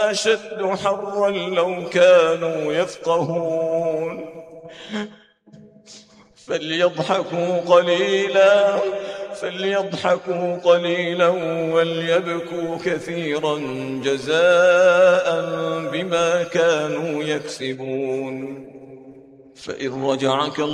أشد حرا لو كانوا يفقهون فليضحكوا قليلا وليبكوا كثيرا جزاء بما كانوا يكسبون. فإن رجعك